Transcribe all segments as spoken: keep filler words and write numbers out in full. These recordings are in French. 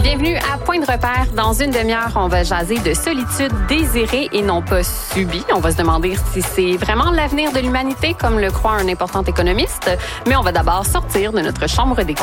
Bienvenue à Point de repère. Dans une demi-heure, on va jaser de solitude désirée et non pas subie. On va se demander si c'est vraiment l'avenir de l'humanité, comme le croit un important économiste. Mais on va d'abord sortir de notre chambre d'écho.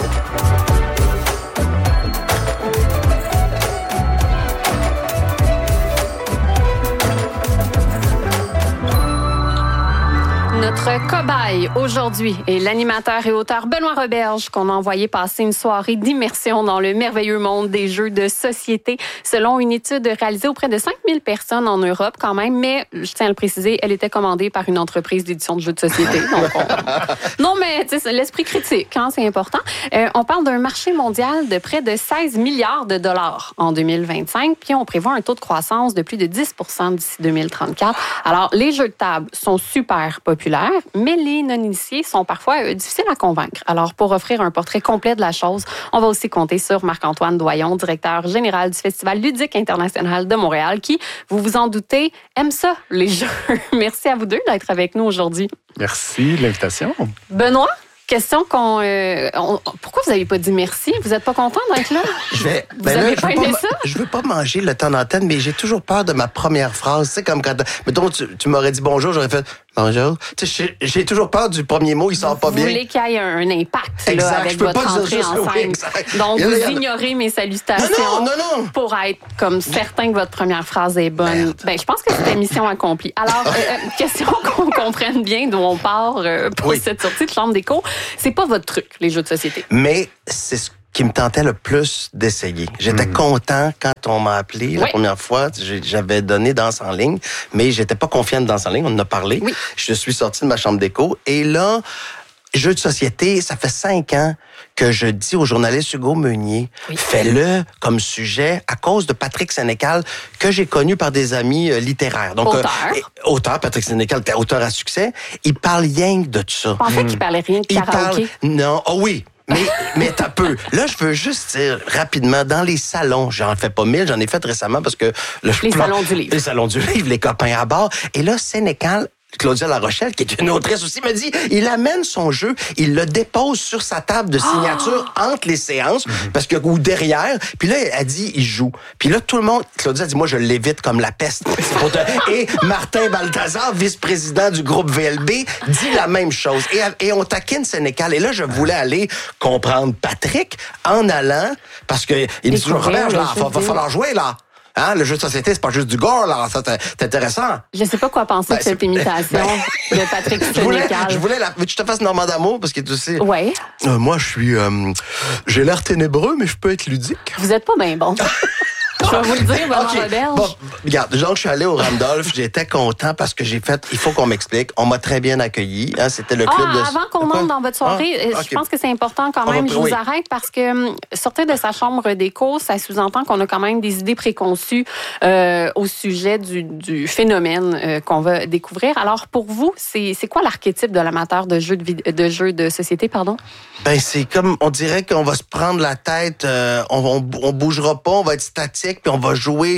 Notre cobaye aujourd'hui est l'animateur et auteur Benoît Roberge, qu'on a envoyé passer une soirée d'immersion dans le merveilleux monde des jeux de société. Selon une étude réalisée auprès de cinq mille personnes en Europe quand même, mais je tiens à le préciser, elle était commandée par une entreprise d'édition de jeux de société. Donc on... Non, mais tu sais, l'esprit critique, hein, c'est important. Euh, on parle d'un marché mondial de près de seize milliards de dollars en deux mille vingt-cinq, puis on prévoit un taux de croissance de plus de dix pour cent d'ici deux mille trente-quatre. Alors, les jeux de table sont super populaires, mais les non-initiés sont parfois euh, difficiles à convaincre. Alors, pour offrir un portrait complet de la chose, on va aussi compter sur Marc-Antoine Doyon, directeur général du Festival ludique international de Montréal, qui, vous vous en doutez, aime ça, les jeux. Merci à vous deux d'être avec nous aujourd'hui. Merci de l'invitation. Benoît? Question qu'on... Euh, on, pourquoi vous n'avez pas dit merci? Vous n'êtes pas content d'être là? Je vais, vous ben n'avez là, pas je veux aimé pas, ça? Je veux pas manger le temps d'antenne, mais j'ai toujours peur de ma première phrase. Tu sais, comme quand... Mettons, tu, tu m'aurais dit bonjour, j'aurais fait bonjour. Tu sais, j'ai, j'ai toujours peur du premier mot, il sort pas vous bien. Vous voulez qu'il y ait un, un impact exact, là, avec je peux votre pas entrée dire en juste, scène. oui, Donc, il y a, vous il y a... ignorez mes salutations non, non, non, non. pour être comme certain que votre première phrase est bonne. Ben, je pense que c'était mission accomplie. Alors, euh, question qu'on comprenne bien d'où on part euh, pour oui. cette sortie de chambre d'écho. C'est pas votre truc, les jeux de société. Mais c'est ce qui me tentait le plus d'essayer. J'étais mmh. content quand on m'a appelé la oui. première fois. J'avais donné danse en ligne, mais j'étais pas confiant de danse en ligne. On en a parlé. Oui. Je suis sorti de ma chambre d'écho. Et là, jeux de société, ça fait cinq ans que je dis au journaliste Hugo Meunier, oui. fais-le comme sujet à cause de Patrick Sénécal, que j'ai connu par des amis euh, littéraires. Donc, auteur. Euh, auteur, Patrick Sénécal, auteur à succès. Il parle rien que de tout ça. Je pensais mmh. qu'il parlait rien de karaoké. Parle... Non, oh oui. Mais, mais t'as peu. Là, je veux juste dire rapidement, dans les salons, j'en fais pas mille, j'en ai fait récemment parce que... Le, les plan, salons du livre. Les salons du livre, les copains à bord. Et là, Sénécal... Claudia Larochelle, qui est une autrice aussi, me dit, il amène son jeu, il le dépose sur sa table de signature oh! entre les séances, mm-hmm. parce que, ou derrière, puis là, elle dit, il joue. Puis là, tout le monde, Claudia dit, moi, je l'évite comme la peste. te... Et Martin Balthazar, vice-président du groupe V L B, dit la même chose. Et, et on taquine Sénécal. Et là, je voulais aller comprendre Patrick en allant, parce que il me dit toujours, Robert, il va, va falloir jouer, là. Hein, le jeu de société, c'est pas juste du gore, là. Ça, c'est intéressant. Je sais pas quoi penser ben, de cette imitation ben, de Patrick Sénécal. Je voulais, je voulais la, veux que je te fasse Normand d'amour, parce qu'il est aussi... Oui. Euh, moi, je suis, euh, j'ai l'air ténébreux, mais je peux être ludique. Vous êtes pas bien bon. Je vais vous le dire, Benoît okay. Roberge. Bon, regarde, genre, je suis allé au Randolph, j'étais content parce que j'ai fait, il faut qu'on m'explique, on m'a très bien accueilli, hein, c'était le club ah, de... Avant qu'on entre dans votre soirée, ah, okay. je pense que c'est important quand même, va, je vous oui. arrête parce que um, sortir de sa chambre d'écho, ça sous-entend qu'on a quand même des idées préconçues euh, au sujet du, du phénomène euh, qu'on va découvrir. Alors, pour vous, c'est, c'est quoi l'archétype de l'amateur de jeux de, vid- de, jeux de société, pardon? Ben, c'est comme, on dirait qu'on va se prendre la tête, euh, on, on, on bougera pas, on va être statique, puis on va jouer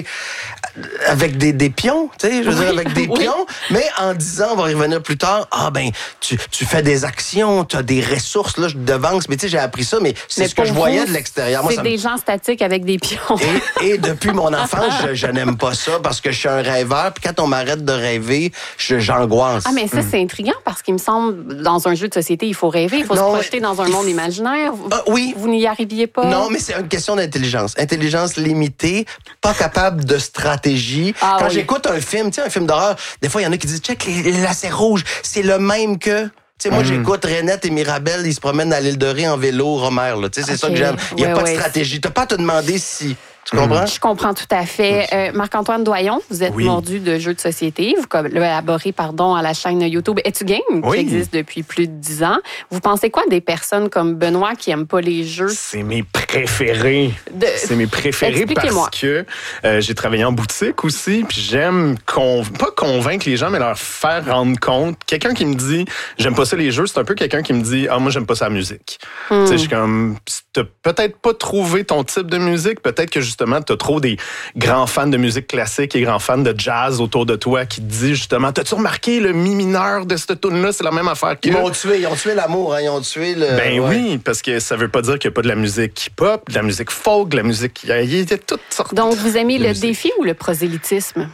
avec des, des pions, tu sais, je veux oui, dire, avec des oui. pions, mais en disant, on va y revenir plus tard, ah ben, tu, tu fais des actions, tu as des ressources, là, je te devance, mais tu sais, j'ai appris ça, mais c'est mais ce que je voyais vous, de l'extérieur. Moi, c'est ça des me... gens statiques avec des pions. Et, et depuis mon enfance, je, je n'aime pas ça parce que je suis un rêveur, puis quand on m'arrête de rêver, je, j'angoisse. Ah, mais ça, c'est intriguant parce qu'il me semble, dans un jeu de société, il faut rêver, il faut non, se projeter dans un monde imaginaire. Euh, oui. Vous n'y arriviez pas? Non, mais c'est une question d'intelligence. Intelligence limitée, pas capable de stratégie. Ah, Quand oui. j'écoute un film, tu sais, un film d'horreur, des fois, il y en a qui disent, check, les, les lacets rouges, c'est le même que... Tu sais, moi, mmh. j'écoute Renette et Mirabelle, ils se promènent à l'île de Ré en vélo, Romer, là. Tu sais, c'est okay. ça que j'aime. Il n'y a ouais, pas ouais. de stratégie. Tu n'as pas à te demander si... Tu comprends? Je comprends tout à fait. Euh, Marc-Antoine Doyon, vous êtes oui. mordu de jeux de société. Vous collaborez, pardon, à la chaîne YouTube Etu Game, oui. qui existe depuis plus de dix ans. Vous pensez quoi des personnes comme Benoît qui n'aiment pas les jeux? C'est mes préférés. De... C'est mes préférés parce que euh, j'ai travaillé en boutique aussi, puis j'aime, con... pas convaincre les gens, mais leur faire rendre compte. Quelqu'un qui me dit, j'aime pas ça les jeux, c'est un peu quelqu'un qui me dit, ah, moi, j'aime pas ça la musique. Hmm. Tu sais, je suis comme, t'as peut-être pas trouvé ton type de musique, peut-être que justement, justement, t'as trop des grands fans de musique classique et grands fans de jazz autour de toi qui te disent justement, t'as-tu remarqué le mi mineur de cette tune-là? C'est la même affaire que... Ils m'ont tué, ils ont tué l'amour, hein, ils ont tué le... Ben ouais. oui, parce que ça veut pas dire qu'il n'y a pas de la musique hip-hop, de la musique folk, de la musique... Il y a toutes sortes. Donc, vous aimez de le musique. Défi ou le prosélytisme?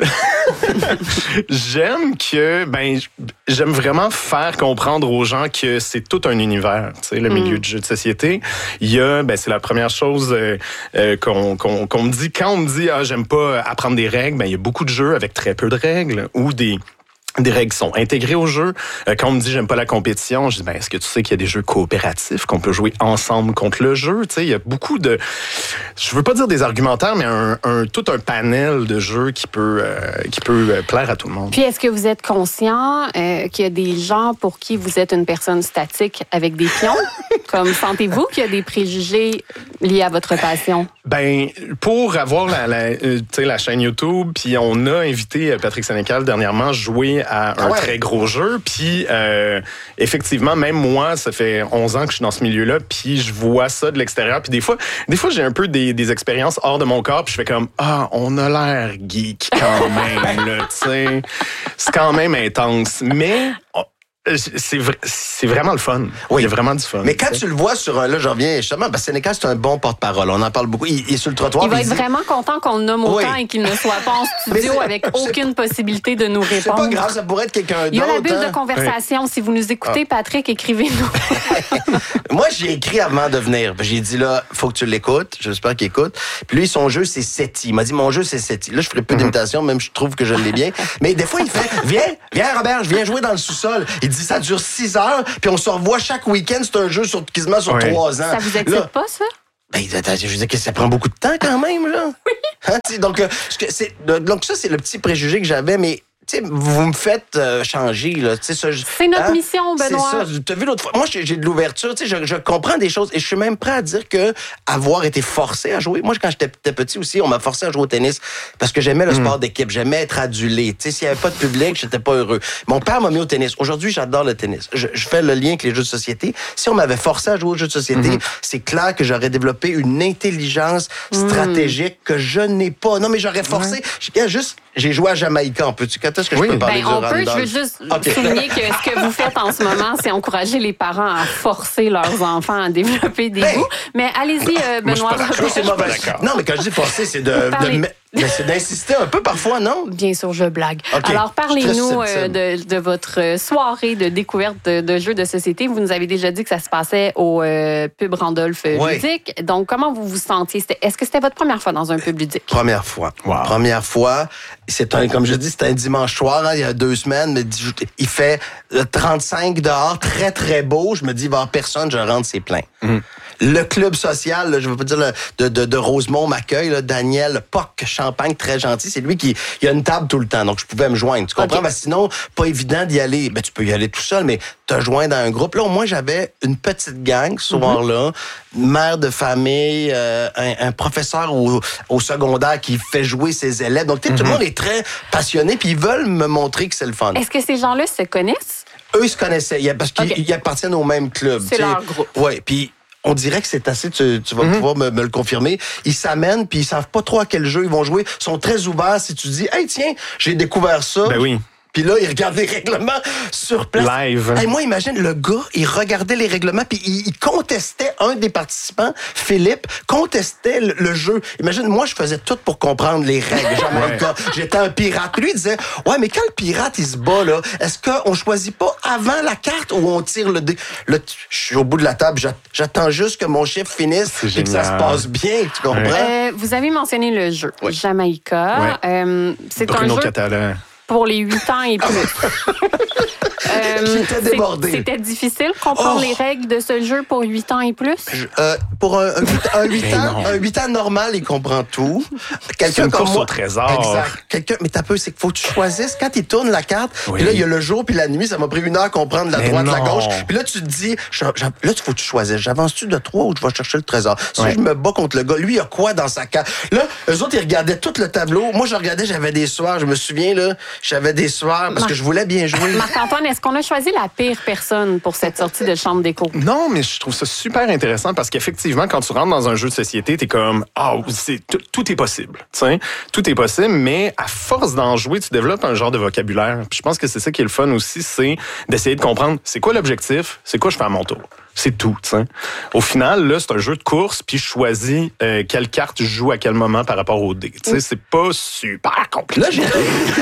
J'aime que, ben, j'aime vraiment faire comprendre aux gens que c'est tout un univers, tu sais, le milieu mm. du jeu de société. Il y a, ben, c'est la première chose euh, euh, qu'on, qu'on, qu'on me dit. Quand on me dit, ah, j'aime pas apprendre des règles, ben, il y a beaucoup de jeux avec très peu de règles ou des... des règles qui sont intégrées au jeu. Euh, quand on me dit j'aime pas la compétition, je dis ben est-ce que tu sais qu'il y a des jeux coopératifs qu'on peut jouer ensemble contre le jeu? Tu sais, il y a beaucoup de, je veux pas dire des argumentaires, mais un, un tout un panel de jeux qui peut euh, qui peut plaire à tout le monde. Puis est-ce que vous êtes conscient euh, qu'il y a des gens pour qui vous êtes une personne statique avec des pions? Comme sentez-vous qu'il y a des préjugés liés à votre passion? Ben pour avoir la la, euh, tu sais, la chaîne YouTube, puis on a invité Patrick Sénécal dernièrement jouer à un ah ouais. très gros jeu. Puis, euh, effectivement, même moi, ça fait onze ans que je suis dans ce milieu-là, puis je vois ça de l'extérieur. Puis des fois, des fois j'ai un peu des, des expériences hors de mon corps, puis je fais comme « Ah, on a l'air geek quand même, là, tu sais. » C'est quand même intense. Mais... Oh, C'est, vrai, c'est vraiment le fun. Oui. Il y a vraiment du fun. Mais quand tu le vois sur un... Là, j'en reviens justement, parce que Sénécal, c'est un bon porte-parole. On en parle beaucoup. Il, il est sur le trottoir. Il va être dit... vraiment content qu'on le nomme autant oui. et qu'il ne soit pas en studio avec aucune possibilité de nous répondre. C'est pas grave, ça pourrait être quelqu'un d'autre. Il y a la bulle hein? de conversation. Oui. Si vous nous écoutez, ah. Patrick, écrivez-nous. Moi, j'ai écrit avant de venir. J'ai dit, là, faut que tu l'écoutes. J'espère qu'il écoute. Puis lui, son jeu, c'est SETI. Il m'a dit, mon jeu, c'est SETI. Là, je ferai peu d'imitation, même je trouve que je l'ai bien. Mais des fois, il fait, viens, viens, Robert, je viens jouer dans le sous-sol. Il dit, ça dure six heures, puis on se revoit chaque week-end. C'est un jeu sur, quasiment sur oui. trois ans. Ça vous excite là, pas, ça? Ben, je veux dire que ça prend beaucoup de temps quand même, là. Oui. Hein, donc, euh, c'est, donc, ça, c'est le petit préjugé que j'avais, mais. Tu sais, vous me faites euh, changer, là. Tu sais, ça, je, c'est notre hein? mission, Benoît. C'est ça. Tu as vu l'autre fois. Moi, j'ai, j'ai de l'ouverture. Tu sais, je, je comprends des choses et je suis même prêt à dire que avoir été forcé à jouer. Moi, quand j'étais petit aussi, on m'a forcé à jouer au tennis parce que j'aimais le mmh. sport d'équipe. J'aimais être adulé. Tu sais, s'il n'y avait pas de public, j'étais pas heureux. Mon père m'a mis au tennis. Aujourd'hui, j'adore le tennis. Je, je fais le lien avec les jeux de société. Si on m'avait forcé à jouer aux jeux de société, mmh. c'est clair que j'aurais développé une intelligence stratégique mmh. que je n'ai pas. Non, mais j'aurais forcé. Mmh. Juste, j'ai joué à Jamaïca. On peut-tu, quand est-ce que oui. je peux parler ben, on peut, je veux juste okay. souligner que ce que vous faites en ce moment, c'est encourager les parents à forcer leurs enfants à développer des ben, goûts. Mais allez-y, euh, Benoît. Moi, je suis pas d'accord. Non, mais quand je dis forcer, c'est de, de, de, c'est d'insister un peu parfois, non? Bien sûr, je blague. Okay. Alors, parlez-nous euh, de, de votre soirée de découverte de, de jeux de société. Vous nous avez déjà dit que ça se passait au euh, pub Randolph oui. ludique. Donc, comment vous vous sentiez? C'était, est-ce que c'était votre première fois dans un pub ludique? Première fois. Wow. Première fois. C'est un, comme je dis, c'était un dimanche soir, hein, il y a deux semaines. Mais il fait trente-cinq dehors, très, très beau. Je me dis, il va y avoir personne, je rentre, c'est plein. Mm. Le club social, là, je veux pas dire le, de, de, de Rosemont m'accueille, là, Daniel Poc Champagne, très gentil. C'est lui qui il a une table tout le temps, donc je pouvais me joindre. Tu comprends? Okay. Ben, sinon, pas évident d'y aller. Ben, tu peux y aller tout seul, mais te joindre dans un groupe. Là, au moins, j'avais une petite gang ce soir-là, mm-hmm. mère de famille, euh, un, un professeur au, au secondaire qui fait jouer ses élèves. Donc, mm-hmm. tout le monde est très passionné, puis ils veulent me montrer que c'est le fun. Est-ce que ces gens-là se connaissent? Eux, ils se connaissaient, parce qu'ils okay. appartiennent au même club. C'est leur groupe. Oui, puis on dirait que c'est assez, tu, tu vas mm-hmm. pouvoir me, me le confirmer. Ils s'amènent, puis ils savent pas trop à quel jeu ils vont jouer. Ils sont très ouverts. Si tu dis, hey, tiens, j'ai découvert ça. Ben oui. Puis là, il regarde les règlements sur place. Live. Hey, moi, imagine, le gars, il regardait les règlements, puis il, il contestait, un des participants, Philippe, contestait le, le jeu. Imagine, moi, je faisais tout pour comprendre les règles. Jamaïca. Ouais. J'étais un pirate. Lui, il disait, ouais, mais quand le pirate, il se bat, là, est-ce qu'on choisit pas avant la carte ou on tire le dé? Là, je suis au bout de la table, j'attends juste que mon chiffre finisse et que ça se passe bien. Tu comprends? Euh, vous avez mentionné le jeu. Oui. Jamaïca. Ouais. Euh, c'est Bruno un jeu... Catalan. Pour les huit ans et plus. euh, J'étais débordé. C'était difficile de comprendre oh. les règles de ce jeu pour huit ans et plus? Je, euh, pour un, un, huit ans, un huit ans normal, il comprend tout. Quelqu'un comme moi. Au trésor. Exact. Quelqu'un, mais t'as peu, c'est qu'il faut que tu choisisses. Quand il tourne la carte, oui. puis là, il y a le jour puis la nuit, ça m'a pris une heure à comprendre la mais droite, non. la gauche. Puis là, tu te dis, je, je, là, il faut que tu choisisses. J'avance-tu de trois ou je vais chercher le trésor? Si ouais. je me bats contre le gars, lui, il a quoi dans sa carte? Là, eux autres, ils regardaient tout le tableau. Moi, je regardais, j'avais des soirs, je me souviens, là, j'avais des sueurs parce Marc... que je voulais bien jouer. Marc-Antoine, est-ce qu'on a choisi la pire personne pour cette sortie de chambre d'écho? Non, mais je trouve ça super intéressant parce qu'effectivement, quand tu rentres dans un jeu de société, t'es comme, ah, oh, c'est tout, tout est possible. T'sais? Tout est possible, mais à force d'en jouer, tu développes un genre de vocabulaire. Puis je pense que c'est ça qui est le fun aussi, c'est d'essayer de comprendre c'est quoi l'objectif, c'est quoi je fais à mon tour. C'est tout, tu sais. Au final, là, c'est un jeu de course, puis je choisis euh, quelle carte je joue à quel moment par rapport au dé. Tu sais, c'est pas super compliqué. Là, j'ai...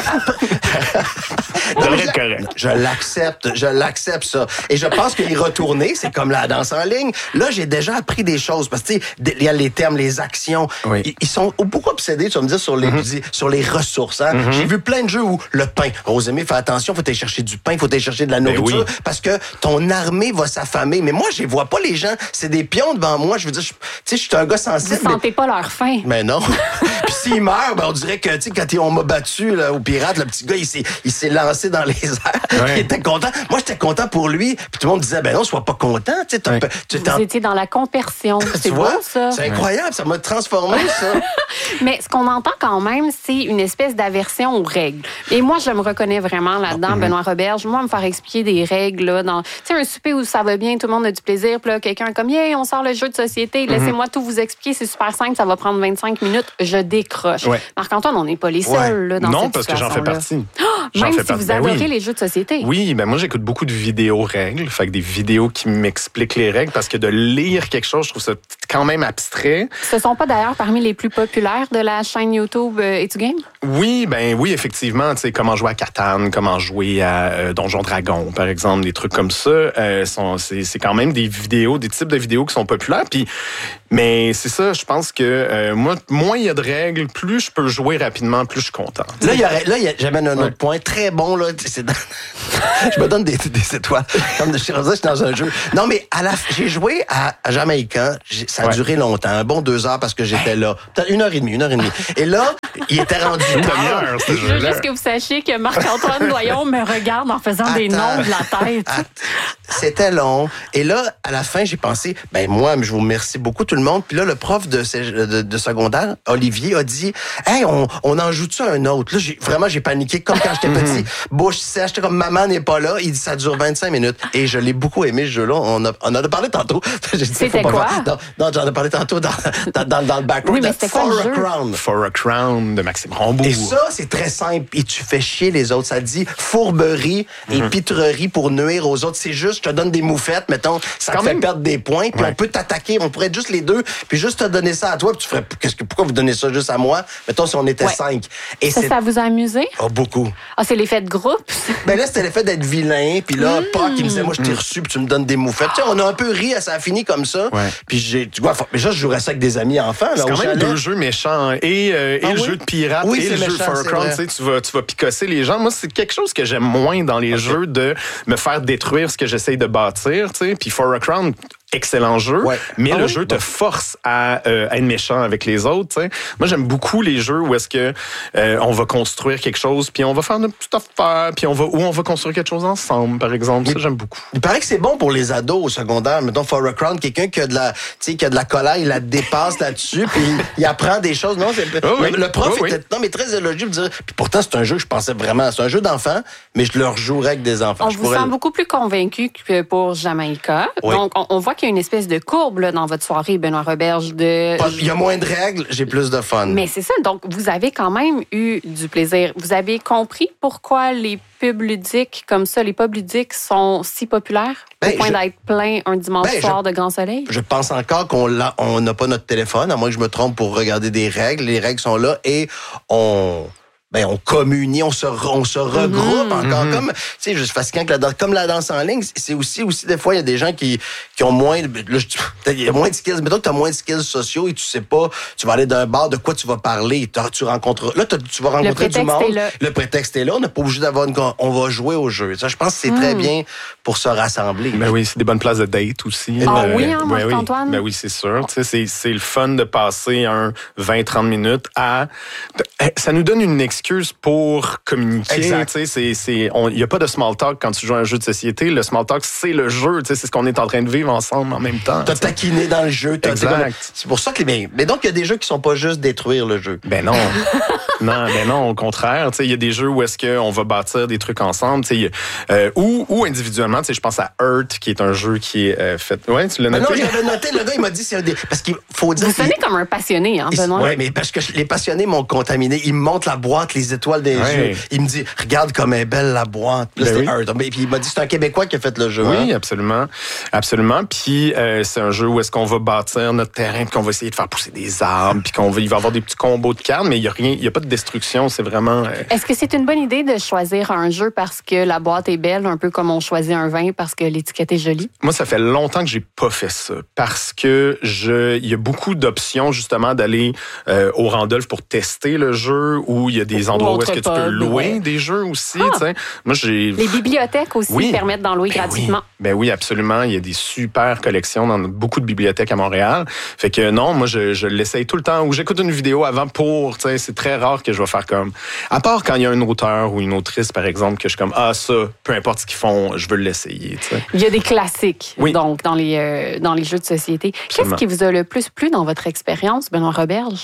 je, correct. je l'accepte, je l'accepte, ça. Et je pense qu'y retourner, c'est comme la danse en ligne. Là, j'ai déjà appris des choses, parce que, tu sais, il y a les termes, les actions. Oui. Ils, ils sont beaucoup obsédés, tu vas me dire, sur les, mm-hmm. sur les ressources. Hein? Mm-hmm. J'ai vu plein de jeux où le pain. Rosemée, fais attention, faut aller chercher du pain, faut aller chercher de la nourriture, oui. parce que ton armée va s'affamer. Mais moi, je les vois pas, les gens. C'est des pions devant moi. Je veux dire, tu sais, je suis un gars sensible. Vous sentez mais... pas leur faim. Mais non. Puis s'ils meurent, ben, on dirait que, tu sais, quand on m'a battu, là, au pirate, le petit gars, il s'est, il s'est lancé dans les airs. Ouais. Il était content. Moi, j'étais content pour lui. Puis tout le monde disait, ben non, sois pas content. Tu sais, ouais. tu Vous en... étiez dans la compersion. C'est beau, ça. C'est incroyable. Ça m'a transformé, ça. Mais ce qu'on entend quand même, c'est une espèce d'aversion aux règles. Et moi, je me reconnais vraiment là-dedans, mm-hmm. Benoît Roberge. Moi, me faire expliquer des règles, là, dans, tu sais, un souper où ça va bien, tout le monde a du plaisir, puis là, quelqu'un comme, yeah, on sort le jeu de société, laissez-moi mm-hmm. tout vous expliquer, c'est super simple, ça va prendre vingt-cinq minutes, je décroche. Ouais. Marc-Antoine, on n'est pas les seuls, ouais. là, dans non, cette parce que j'en fais partie. Oh, j'en même fais si partie. vous adorez ben oui. les jeux de société. Oui, ben moi, j'écoute beaucoup de vidéos règles, fait que des vidéos qui m'expliquent les règles, parce que de lire quelque chose, je trouve ça quand même abstrait. Ce sont pas d'ailleurs parmi les plus populaires de la chaîne YouTube euh, It's Game? Oui, ben oui, effectivement, tu sais, comment jouer à Catan, comment jouer à euh, Donjon Dragon, par exemple, des trucs comme ça, euh, sont, c'est, c'est quand même des vidéos, des types de vidéos qui sont populaires, puis mais c'est ça, je pense que euh, moi, moins il y a de règles, plus je peux jouer rapidement, plus je suis content. Là, il y aurait, là, il y a, j'amène un ouais. autre point très bon là. C'est dans... je me donne des, des étoiles. Comme de chez Rosa, je suis dans un jeu. Non, mais à la, j'ai joué à, à Jamaïcain. J'ai, ça a ouais. duré longtemps, un bon deux heures parce que j'étais là. Peut-être une heure et demie, une heure et demie. Et là, il était rendu une demi-heure. Je veux juste que vous sachiez que Marc-Antoine Doyon me regarde en faisant Attends. des noms de la tête. Attends. C'était long. Et là, à la fin, j'ai pensé, ben moi, je vous remercie beaucoup tout le monde. Puis là, le prof de, de, de secondaire, Olivier, a dit, hey, on, on en joue-tu un autre? Là, j'ai, vraiment, j'ai paniqué comme quand j'étais petit. Bouche sèche, j'étais comme maman n'est pas là. Il dit, ça dure vingt-cinq minutes. Et je l'ai beaucoup aimé, ce jeu-là. On, a, on en a parlé tantôt. J'ai dit, c'était quoi? Non, non, j'en ai parlé tantôt dans, dans, dans, dans le background. Oui, mais c'était quoi For le a jeu? Crown. For a Crown de Maxime Rambourg. Et ça, c'est très simple. Et tu fais chier les autres. Ça dit fourberie et mm-hmm. pitrerie pour nuire aux autres. C'est juste, je te donne des moufettes, mettons, ça te fait même... perdre des points, puis ouais. on peut t'attaquer, on pourrait être juste les deux, puis juste te donner ça à toi, puis tu ferais, qu'est-ce que, pourquoi vous donnez ça juste à moi? Mettons, si on était ouais. cinq. Et ça, c'est... ça vous a amusé? Oh, beaucoup. Ah, c'est l'effet de groupe? Ben là, c'était l'effet d'être vilain, puis là, mmh. Pâques, il me disait, moi, je t'ai reçu, puis tu me donnes des moufettes. Tu sais, on a un peu ri, ça a fini comme ça, ouais. puis j'ai, tu vois, mais ça, je jouerais ça avec des amis enfants, là. C'est quand même deux jeux méchants, et, euh, et ah, le oui? jeu de pirate, oui, et le méchant, jeu For a Crown, tu sais, tu vas, tu vas picosser les gens. Moi, c'est quelque chose que j'aime moins dans les okay. jeux, de me faire détruire ce que j'essaye de bâtir, tu sais, puis For a Crown, excellent jeu, ouais. mais ah le oui? jeu te bon. force à, euh, à être méchant avec les autres. T'sais. Moi, j'aime beaucoup les jeux où est-ce que euh, on va construire quelque chose, puis on va faire notre petite affaire, puis on va où on va construire quelque chose ensemble, par exemple. Ça, j'aime beaucoup. Il paraît que c'est bon pour les ados au secondaire. Mettons, For a Crown, quelqu'un qui a de la, tu sais, qui a de la colère, il la dépasse là-dessus, puis il apprend des choses. Non, c'est oh oui. le, le prof oh était oui. non mais très élogieux de dire. Puis pourtant, c'est un jeu que je pensais vraiment, c'est un jeu d'enfants, mais je le rejouerais avec des enfants. On je vous pourrais... sent beaucoup plus convaincu que pour Jamaïca. Oui. Donc, on, on voit qu'il y a une espèce de courbe là, dans votre soirée, Benoît Roberge. De... Il y a moins de règles, j'ai plus de fun. Mais c'est ça. Donc, vous avez quand même eu du plaisir. Vous avez compris pourquoi les pubs ludiques comme ça, les pubs ludiques sont si populaires ben, au point je... d'être plein un dimanche ben, soir je... de grand soleil? Je pense encore qu'on l'a, on n'a pas notre téléphone, à moins que je me trompe pour regarder des règles. Les règles sont là et on... Ben, on communie, on se, on se regroupe mm-hmm. encore. Mm-hmm. Comme, tu sais, je suis fascinant que la danse, comme la danse en ligne, c'est aussi, aussi, des fois, il y a des gens qui, qui ont moins, là, il y a moins de skills. Mettons que tu as moins de skills sociaux et tu sais pas, tu vas aller d'un bar, de quoi tu vas parler. Tu rencontres, là, tu vas rencontrer du monde. Le prétexte est là. On n'est pas obligé d'avoir une, on va jouer au jeu. Ça, je pense que c'est mm. très bien pour se rassembler. Ben oui, c'est des bonnes places de date aussi. Ah euh, oui, hein, ben Marc-Antoine? Oui. Ben oui, c'est sûr. Tu sais, c'est, c'est le fun de passer un vingt trente minutes à, ça nous donne une excuse excuse pour communiquer. Il n'y a pas de small talk quand tu joues à un jeu de société. Le small talk, c'est le jeu. C'est ce qu'on est en train de vivre ensemble en même temps. T'as taquiné dans le jeu. T'as exact. C'est pour ça que les... Mais donc, il y a des jeux qui sont pas juste détruire le jeu. Ben non. non, ben non, au contraire. Il y a des jeux où est-ce qu'on va bâtir des trucs ensemble. Euh, ou, ou individuellement, je pense à Earth, qui est un jeu qui est euh, fait... Ouais, tu l'as noté? Ben non, je l'avais noté. Le gars, il m'a dit... C'est un des... Parce qu'il faut dire... Vous sonnez comme un passionné, hein, Benoît? Oui, mais parce que les passionnés m'ont contaminé. Ils me montrent la boîte, les étoiles des ouais. jeux. Il me dit, regarde comme est belle la boîte. Là, ben c'était oui. Earth. Puis il m'a dit, c'est un Québécois qui a fait le jeu. Oui, hein? absolument. Absolument. Puis euh, c'est un jeu où est-ce qu'on va bâtir notre terrain, puis qu'on va essayer de faire pousser des arbres, puis qu'on va, il va y avoir des petits combos de cartes, mais il n'y a rien, il n'y a pas de destruction. C'est vraiment... Euh... Est-ce que c'est une bonne idée de choisir un jeu parce que la boîte est belle, un peu comme on choisit un vin parce que l'étiquette est jolie? Moi, ça fait longtemps que j'ai pas fait ça, parce que je, il y a beaucoup d'options, justement, d'aller euh, au Randolph pour tester le jeu, ou il y a des endroits où est-ce que tu peux louer ouais. des jeux aussi. Ah. Moi, j'ai... Les bibliothèques aussi oui. permettent d'en louer ben gratuitement. Oui. Ben oui, absolument. Il y a des super collections dans beaucoup de bibliothèques à Montréal. Fait que non, moi, je, je l'essaye tout le temps, ou j'écoute une vidéo avant pour, tu sais, c'est très rare que je vais faire comme... À part quand il y a un auteur ou une autrice, par exemple, que je suis comme, ah, ça, peu importe ce qu'ils font, je veux l'essayer, tu sais. Il y a des classiques, oui. donc, dans les, euh, dans les jeux de société. Absolument. Qu'est-ce qui vous a le plus plu dans votre expérience, Benoît Roberge?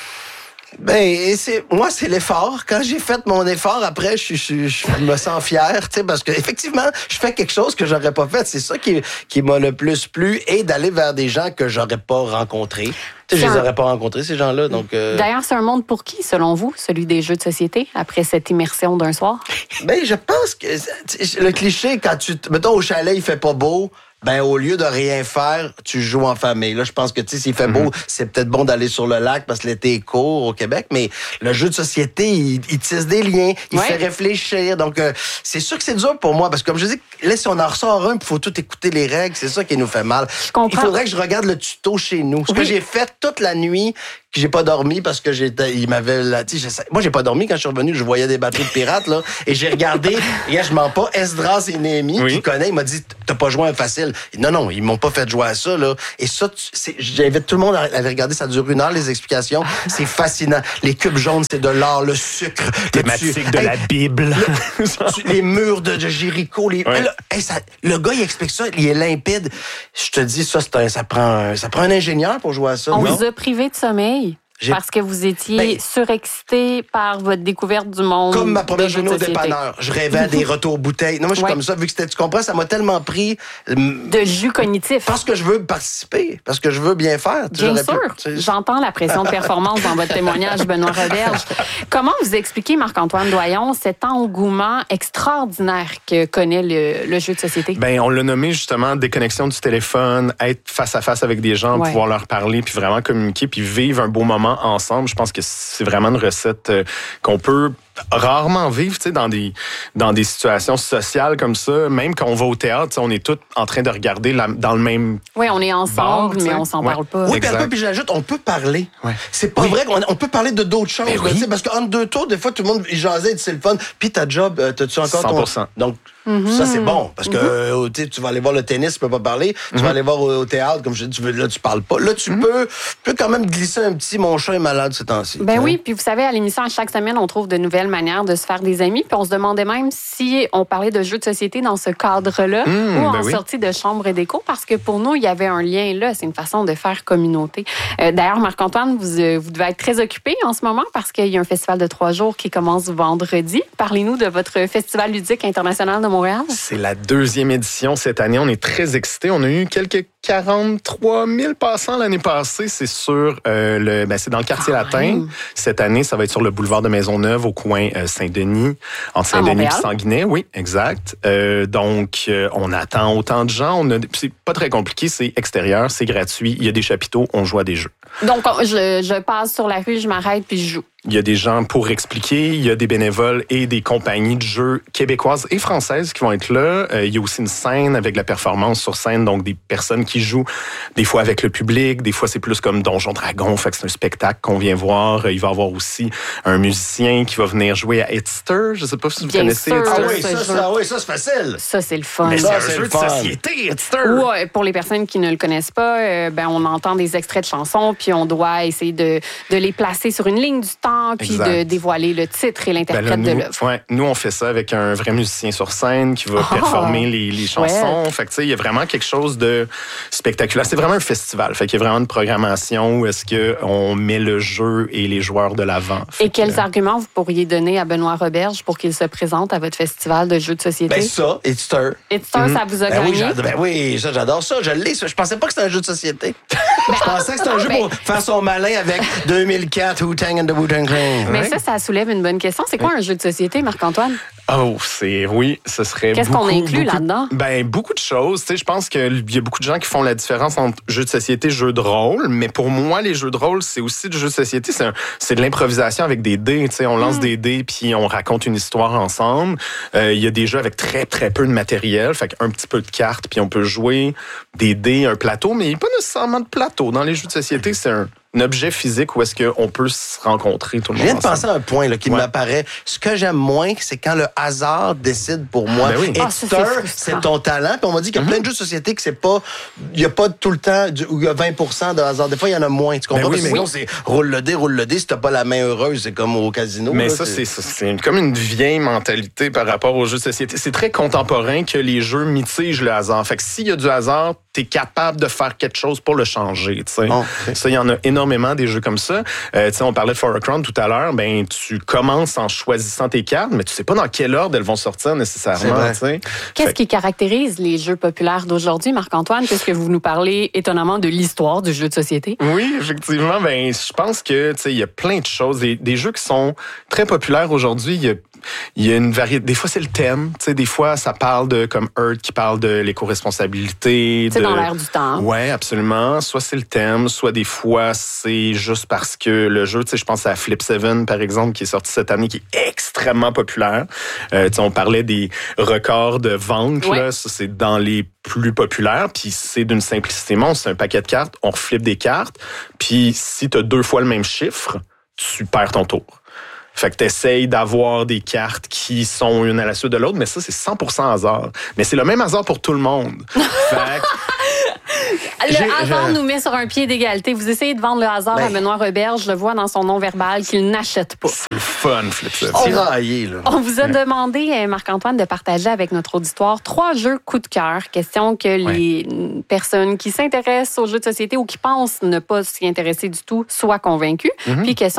Ben, c'est, moi, c'est l'effort. Quand j'ai fait mon effort, après, je, je, je me sens fier, tu sais, parce que effectivement, je fais quelque chose que j'aurais pas fait. C'est ça qui, qui m'a le plus plu, et d'aller vers des gens que j'aurais pas rencontrés. Tu sais, je les aurais pas rencontrés, ces gens-là. Donc, euh... D'ailleurs, c'est un monde pour qui, selon vous, celui des jeux de société, après cette immersion d'un soir? Ben, je pense que le cliché, quand tu, mettons, au chalet, il fait pas beau. Ben, au lieu de rien faire, tu joues en famille. Là, je pense que, tu sais, s'il fait beau, mm-hmm. c'est peut-être bon d'aller sur le lac parce que l'été est court au Québec, mais le jeu de société, il, il tisse des liens, il ouais. fait réfléchir. Donc, euh, c'est sûr que c'est dur pour moi parce que, comme je dis, là, si on en ressort un, il faut tout écouter les règles, c'est ça qui nous fait mal. Je comprends. Il faudrait que je regarde le tuto chez nous. Ce oui. que j'ai fait toute la nuit, que j'ai pas dormi parce que j'étais, il m'avait, là, tu sais, moi, j'ai pas dormi quand je suis revenu, je voyais des bateaux de pirates, là, et j'ai regardé, et là, je mens pas, Esdras et Néhémie, oui. qui connaît, il m'a dit, t'as pas joué à un facile. Non, non, ils m'ont pas fait jouer à ça, là. Et ça, c'est, j'invite tout le monde à aller regarder, ça dure une heure, les explications. C'est fascinant. Les cubes jaunes, c'est de l'or, le sucre. Thématique tu, de hey, la Bible. Le, tu, les murs de, de Jéricho, les, ouais. là, hey, ça, le gars, il explique ça, il est limpide. Je te dis, ça, c'est un, ça prend, ça prend un ingénieur pour jouer à ça. On non? vous a privé de sommeil. J'ai... Parce que vous étiez ben, surexcité par votre découverte du monde. Comme ma première journée au dépanneur. Je rêvais à des retours bouteilles. Non, moi, je suis ouais. comme ça. Vu que c'était, tu comprends, ça m'a tellement pris. De jus cognitif. Parce que je veux participer. Parce que je veux bien faire. Bien sûr. Pu... J'entends la pression de performance dans votre témoignage, Benoît Roberge. Comment vous expliquez, Marc-Antoine Doyon, cet engouement extraordinaire que connaît le, le jeu de société? Ben, on l'a nommé justement déconnexion du téléphone, être face à face avec des gens, ouais. pouvoir leur parler, puis vraiment communiquer, puis vivre un beau moment ensemble. Je pense que c'est vraiment une recette euh, qu'on peut rarement vivre, tu sais, dans des dans des situations sociales comme ça. Même quand on va au théâtre, on est tous en train de regarder la, dans le même. Oui, on est ensemble, bar, mais on s'en ouais. parle pas. Oui, puis un peu, puis j'ajoute, on peut parler. Ouais. C'est pas oui. vrai qu'on on peut parler de d'autres choses, ben oui. parce qu'entre deux tours, des fois, tout le monde il jasait, c'est le fun. Puis ta job, euh, t'as-tu encore cent pour cent. Ton... Donc mm-hmm. ça c'est bon, parce que mm-hmm. euh, tu vas aller voir le tennis, tu peux pas parler. Tu mm-hmm. vas aller voir au, au théâtre, comme je dis, tu veux, là tu parles pas. Là tu mm-hmm. peux, peux quand même glisser un petit. Mon chat est malade ces temps-ci. Ben oui, puis vous savez, à l'émission, à chaque semaine, on trouve de nouvelles manières de se faire des amis. Puis on se demandait même si on parlait de jeux de société dans ce cadre-là mmh, ou en ben oui. sortie de chambre et d'écho, parce que pour nous, il y avait un lien là. C'est une façon de faire communauté. Euh, d'ailleurs, Marc-Antoine, vous, euh, vous devez être très occupé en ce moment parce qu'il y a un festival de trois jours qui commence vendredi. Parlez-nous de votre Festival ludique international de Montréal. C'est la deuxième édition cette année. On est très excités. On a eu quelques quarante-trois mille passants l'année passée. C'est sur euh, le, ben c'est dans le quartier ah, latin. Oui. Cette année, ça va être sur le boulevard de Maisonneuve au coin euh, Saint-Denis, entre Saint-Denis et Sanguinet. Oui, exact. Euh, donc, euh, on attend autant de gens. On a, c'est pas très compliqué. C'est extérieur, c'est gratuit. Il y a des chapiteaux. On joue à des jeux. Donc, je, je passe sur la rue, je m'arrête puis je joue. Il y a des gens pour expliquer, il y a des bénévoles et des compagnies de jeux québécoises et françaises qui vont être là. Euh, il y a aussi une scène avec la performance sur scène, donc des personnes qui jouent des fois avec le public, des fois c'est plus comme Donjon Dragon, fait que c'est un spectacle qu'on vient voir. Il va y avoir aussi un musicien qui va venir jouer à Hitster. Je sais pas si vous Bien connaissez sûr, Hitster. Ah oui, ça, ça, oui, ça c'est facile. Ça, c'est le fun. Mais ça, c'est un c'est jeu de société, Hitster. Ouais, pour les personnes qui ne le connaissent pas, euh, ben, on entend des extraits de chansons, puis on doit essayer de, de les placer sur une ligne du temps genre, puis exact. De dévoiler le titre et l'interprète ben là, nous, de l'œuvre. Ouais, nous, on fait ça avec un vrai musicien sur scène qui va oh, performer les, les chansons. Ouais. Fait que, tu sais, il y a vraiment quelque chose de spectaculaire. C'est vraiment un festival. Fait qu'il y a vraiment une programmation où est-ce qu'on met le jeu et les joueurs de l'avant. Fait et que, quels euh... arguments vous pourriez donner à Benoît Roberge pour qu'il se présente à votre festival de jeux de société? Ben ça, It's Stir. It's Stir, mm-hmm. ça vous a ben gagné? Oui, ben oui, ça, j'adore ça. Je l'ai. Je pensais pas que c'était un jeu de société. Je pensais que c'était un jeu pour faire son malin avec deux mille quatre, Wu-Tang and the Wu-Tang Clan. Mais ça, ça soulève une bonne question. C'est quoi un jeu de société, Marc-Antoine? Oh, c'est... Oui, ce serait Qu'est-ce beaucoup... qu'on inclut beaucoup, là-dedans? Ben, beaucoup de choses. Tu sais, je pense qu'il y a beaucoup de gens qui font la différence entre jeux de société et jeux de rôle. Mais pour moi, les jeux de rôle, c'est aussi du jeu de société. C'est, un, c'est de l'improvisation avec des dés. Tu sais, on lance mm. des dés puis on raconte une histoire ensemble. Euh, il y a des jeux avec très, très peu de matériel. Fait qu'un petit peu de cartes puis on peut jouer des dés, un plateau. Mais il n'y a pas nécessairement de plateau. Dans les jeux de société, c'est un... un objet physique où est-ce qu'on peut se rencontrer tout le monde. Je viens de penser à un point là, qui ouais. m'apparaît. Ce que j'aime moins, c'est quand le hasard décide pour moi. Ben oui. Et ah, c'est, c'est ton talent. Puis on m'a dit qu'il y a mm-hmm. plein de jeux de société que c'est pas... Il n'y a pas tout le temps où il y a vingt pour cent de hasard. Des fois, il y en a moins. Tu comprends? Ben oui, mais sinon, oui. c'est roule le dé, roule le dé. Si t'as pas la main heureuse, c'est comme au casino. Mais là, ça, c'est... C'est, c'est comme une vieille mentalité par rapport aux jeux de société. C'est très contemporain que les jeux mitigent le hasard. Fait que s'il y a du hasard, t'es capable de faire quelque chose pour le changer. Oh, okay. Ça, il y en a énormément des jeux comme ça. Euh, on parlait de For a Crown tout à l'heure. Ben, tu commences en choisissant tes cartes, mais tu sais pas dans quel ordre elles vont sortir nécessairement. Qu'est-ce fait... qui caractérise les jeux populaires d'aujourd'hui, Marc-Antoine, puisque vous nous parlez étonnamment de l'histoire du jeu de société? Oui, effectivement. Ben, je pense que il y a plein de choses. Des, des jeux qui sont très populaires aujourd'hui. Il y a, il y a une variété. Des fois, c'est le thème. T'sais, des fois, ça parle de, comme Earth, qui parle de l'éco-responsabilité. C'est de... dans l'air du temps. Oui, absolument. Soit c'est le thème, soit des fois, c'est juste parce que le jeu, tu sais, je pense à Flip seven, par exemple, qui est sorti cette année, qui est extrêmement populaire. Euh, tu sais, on parlait des records de vente, ouais. là. Ça, c'est dans les plus populaires, puis c'est d'une simplicité monstre. C'est un paquet de cartes, on reflippe des cartes, puis si tu as deux fois le même chiffre, tu perds ton tour. Fait que t'essayes d'avoir des cartes qui sont une à la suite de l'autre, mais ça, c'est cent pour cent hasard. Mais c'est le même hasard pour tout le monde. Fait Le J'ai, hasard je... nous met sur un pied d'égalité. Vous essayez de vendre le hasard ben... à Benoît Roberge. Je le vois dans son nom verbal qu'il n'achète pas. C'est fun, Flip seven. C'est raillé, là. On vous a ouais. demandé, Marc-Antoine, de partager avec notre auditoire trois jeux coup de cœur. Question que ouais. les personnes qui s'intéressent aux jeux de société ou qui pensent ne pas s'y intéresser du tout soient convaincues. Mm-hmm. Puis question